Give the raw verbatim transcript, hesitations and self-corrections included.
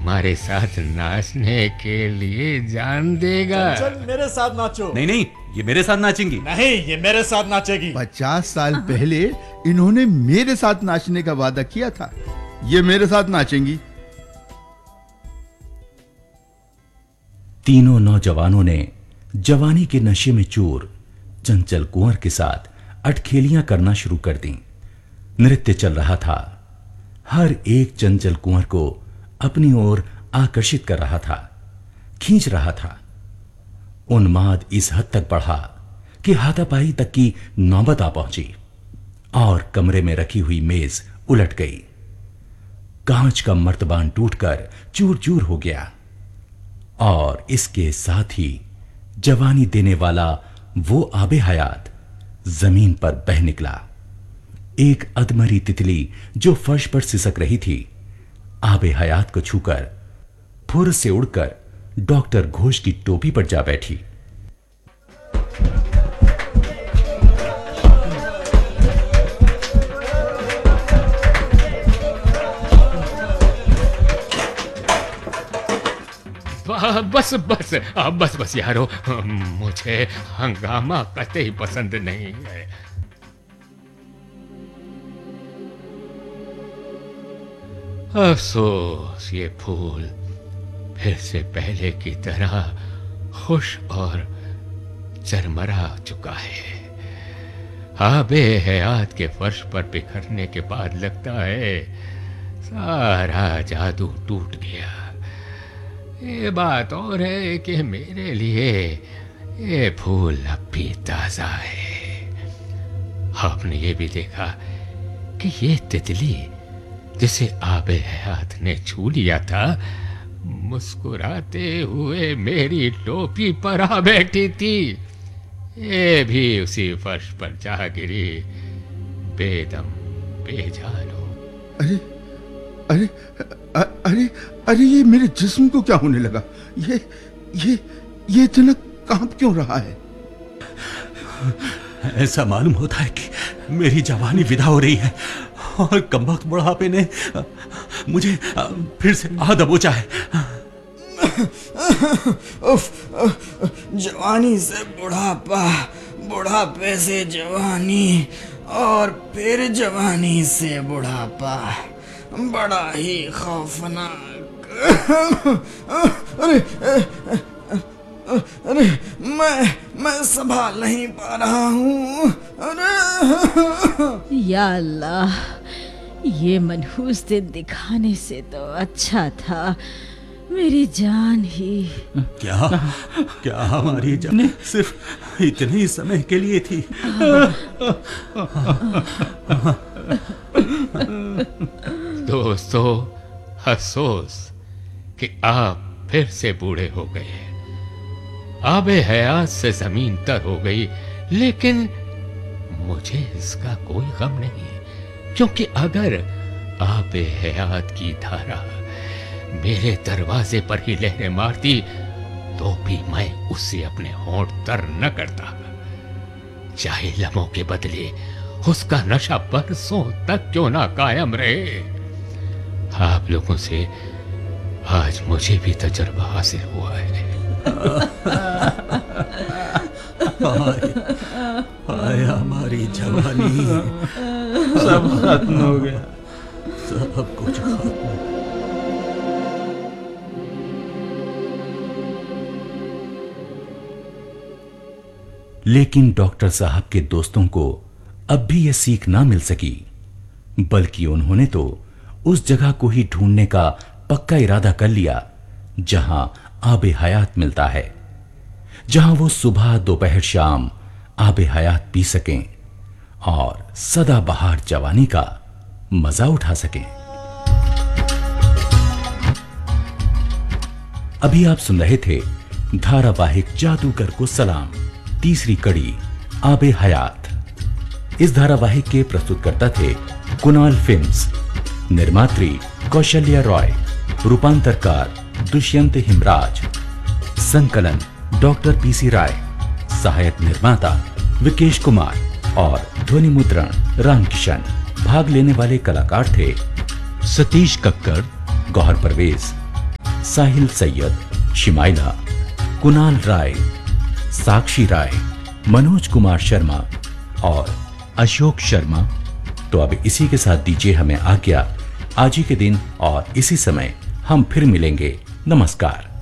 तुम्हारे साथ नाचने के लिए जान देगा। चल मेरे साथ नाचो। नहीं नहीं, ये मेरे साथ नाचेंगी। नहीं, ये मेरे साथ नाचेगी। पचास साल पहले इन्होंने मेरे साथ नाचने का वादा किया था, ये मेरे साथ नाचेंगी। तीनों नौजवानों ने जवानी के नशे में चूर चंचल कुंवर के साथ अटखेलियां करना शुरू कर दी। नृत्य चल रहा था, हर एक चंचल कुंवर को अपनी ओर आकर्षित कर रहा था, खींच रहा था। उन्माद इस हद तक बढ़ा कि हाथापाई तक की नौबत आ पहुंची और कमरे में रखी हुई मेज उलट गई। कांच का मर्तबान टूटकर चूर चूर हो गया और इसके साथ ही जवानी देने वाला वो आबे हयात जमीन पर बह निकला। एक अधमरी तितली जो फर्श पर सिसक रही थी, आबे हयात को छूकर फुर से उड़कर डॉक्टर घोष की टोपी पर जा बैठी। बस बस बस बस यारो, मुझे हंगामा कतई पसंद नहीं है। अफसोस ये फूल फिर से पहले की तरह खुश और चरमरा चुका है। आबे हयात के फर्श पर बिखरने के बाद लगता है सारा जादू टूट गया। ये बात और है कि मेरे लिए ये फूल अब भी ताजा है। आपने ये भी देखा कि ये तितली जिसे आबे हयात ने छू लिया था, मुस्कुराते हुए मेरी टोपी पर आ बैठी थी। ये भी उसी फर्श पर जा गिरी, बेदम बेजान हो। अरे अरे अरे अरे ये मेरे जिस्म को क्या होने लगा? ये ये ये इतना कांप क्यों रहा है? ऐसा मालूम होता है कि मेरी जवानी विदा हो रही है और कमबख्त बुढ़ापे ने मुझे फिर से आ दबोचा है। उफ, जवानी से बुढ़ापा, बुढ़ापे से जवानी और फिर जवानी से बुढ़ापा, बड़ा ही खौफनाक। अरे अरे मैं मैं संभाल नहीं पा रहा हूँ। अरे या अल्लाह, ये मनहूस दिन दिखाने से तो अच्छा था मेरी जान ही। क्या क्या हमारी जान सिर्फ इतने ही समय के लिए थी? दोस्तों, अफसोस कि आप फिर से बूढ़े हो गए। आबे हयात से जमीन तर हो गई, लेकिन मुझे इसका कोई गम नहीं, क्योंकि अगर आबे हयात की धारा मेरे दरवाजे पर ही लहरें मारती तो भी मैं उससे अपने होंठ तर न करता। चाहे लम्हों के बदले उसका नशा बरसों तक क्यों ना कायम रहे। आप लोगों से आज मुझे भी तजुर्बा हासिल हुआ है। हाय हमारी जवानी, सब खत्म हो गया, सब कुछ खत्म। लेकिन डॉक्टर साहब के दोस्तों को अब भी यह सीख ना मिल सकी, बल्कि उन्होंने तो उस जगह को ही ढूंढने का पक्का इरादा कर लिया जहां आबे हयात मिलता है, जहां वो सुबह दोपहर शाम आबे हयात पी सकें और सदाबहार जवानी का मजा उठा सकें। अभी आप सुन रहे थे धारावाहिक जादूगर को सलाम, तीसरी कड़ी आबे हयात। इस धारावाहिक के प्रस्तुतकर्ता थे कुणाल फिल्म्स, निर्मात्री कौशल्या रॉय, रूपांतरकार दुष्यंत हिमराज, संकलन डॉक्टर पीसी राय, सहायक निर्माता विकेश कुमार और ध्वनि मुद्रण रामकिशन। भाग लेने वाले कलाकार थे सतीश कक्कर, गौहर परवेज, साहिल सैयद, शिमाइला, कुणाल राय, साक्षी राय, मनोज कुमार शर्मा और अशोक शर्मा। तो अब इसी के साथ दीजिए हमें आज्ञा। आज ही के दिन और इसी समय हम फिर मिलेंगे। नमस्कार।